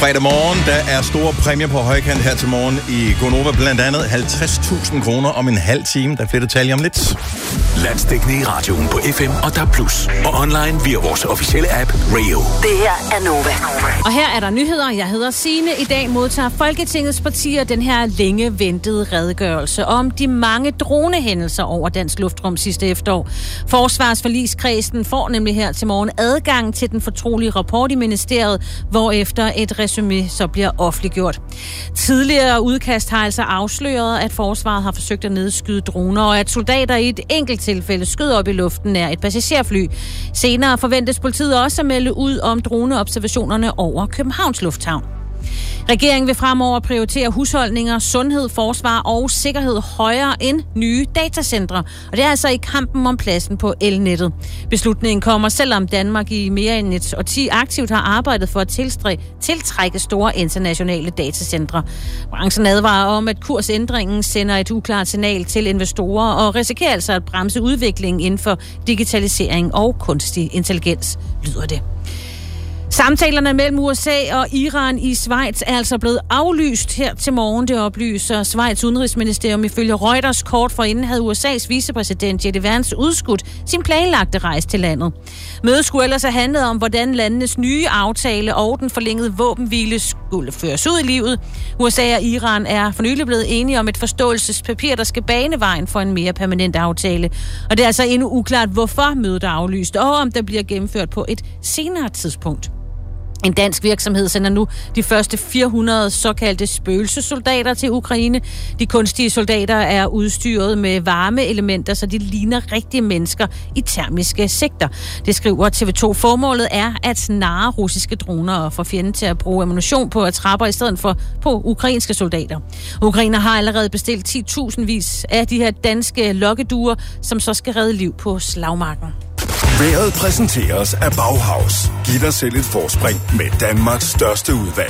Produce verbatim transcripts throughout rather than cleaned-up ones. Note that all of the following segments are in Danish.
fredag morgen. Der er store præmier på højkant her til morgen i Gonova. Blandt andet halvtreds tusind kroner om en halv time. Der er flere detaljer om lidt. Landsdækkende i radioen på F M og D A B plus. Og online via vores officielle app Radio. Det her er Nova. Og her er der nyheder. Jeg hedder Signe. I dag modtager Folketingets partier den her længe ventede redegørelse om de mange dronehændelser over dansk luftrum sidste efterår. Forsvarsforligskredsen får nemlig her til morgen adgang til den fortrolige rapport i ministeriet, hvorefter et resumé så bliver offentliggjort. Tidligere udkast har altså afsløret, at forsvaret har forsøgt at nedskyde droner, og at soldater i et enkelt tilfælde skød op i luften nær et passagerfly. Senere forventes politiet også at melde ud om droneobservationerne over Københavns Lufthavn. Regeringen vil fremover prioritere husholdninger, sundhed, forsvar og sikkerhed højere end nye datacentre. Og det er altså i kampen om pladsen på elnettet. Beslutningen kommer, selvom Danmark i mere end et årti aktivt har arbejdet for at tiltrække store internationale datacentre. Branchen advarer om, at kursændringen sender et uklart signal til investorer og risikerer altså at bremse udviklingen inden for digitalisering og kunstig intelligens, lyder det. Samtalerne mellem U S A og Iran i Schweiz er altså blevet aflyst her til morgen. Det oplyser Schweiz udenrigsministerium. Ifølge Reuters kort forinden havde U S A's vicepresident J D Vance udskudt sin planlagte rejse til landet. Mødet skulle ellers have handlet om, hvordan landenes nye aftale og den forlængede våbenhvile skulle føres ud i livet. U S A og Iran er for nylig blevet enige om et forståelsespapir, der skal bane vejen for en mere permanent aftale. Og det er altså endnu uklart, hvorfor mødet er aflyst, og om det bliver gennemført på et senere tidspunkt. En dansk virksomhed sender nu de første fire hundrede såkaldte spøgelsesoldater til Ukraine. De kunstige soldater er udstyret med varmeelementer, så de ligner rigtige mennesker i termiske sigter. Det skriver T V to. Formålet er at narre russiske droner og få fjenden til at bruge ammunition på attrapper i stedet for på ukrainske soldater. Ukraine har allerede bestilt ti tusind vis af de her danske lokkeduer, som så skal redde liv på slagmarken. Vejret præsenteres af Bauhaus. Giv dig selv et forspring med Danmarks største udvalg.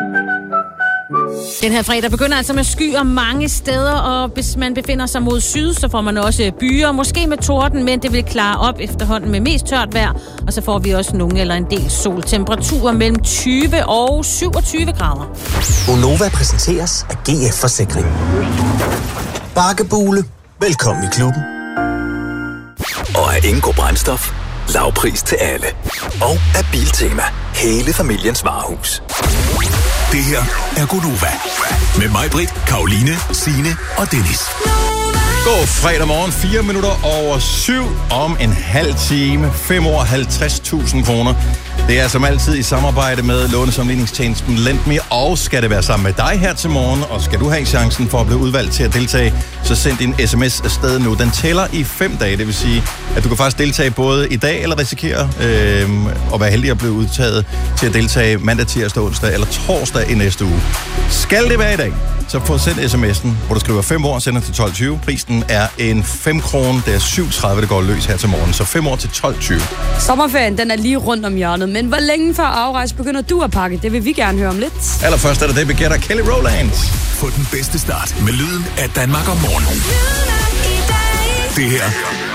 Den her fredag begynder altså med skyer mange steder, og hvis man befinder sig mod syd, så får man også byer, måske med torden, men det vil klare op efterhånden med mest tørt vejr, og så får vi også nogle eller en del sol. Temperaturer mellem tyve og syvogtyve grader. Gonova præsenteres af G F Forsikring. Bakkebule. Velkommen i klubben. Og af Ingo Brændstof. Lavpris til alle. Og af Biltema. Hele familiens varehus. Det her er Gonova. Med mig, Britt, Karoline, Signe og Dennis. God fredag morgen, fire minutter over syv om en halv time, fem år, halvtreds tusind kroner. Det er som altid i samarbejde med lånesamligningstjenesten LendMe, og skal det være sammen med dig her til morgen, og skal du have chancen for at blive udvalgt til at deltage, så send din sms afsted nu. Den tæller i fem dage, det vil sige, at du kan faktisk deltage både i dag, eller risikere øh, at være heldig at blive udtaget til at deltage mandag, tirsdag, onsdag eller torsdag i næste uge. Skal det være i dag, så få sendt sms'en, hvor du skriver fem år og sender til tolv tyve. Prisen er en fem kroner, det er syv tredive, det går løs her til morgen, så fem år til tolv tyve. Sommerferien, den er lige rundt om hjørnet, men hvor længe før afrejse begynder du at pakke? Det vil vi gerne høre om lidt. Allerførst er det det, vi gætter Kelly Rowlands. Få den bedste start med lyden af Danmark om morgenen. Det her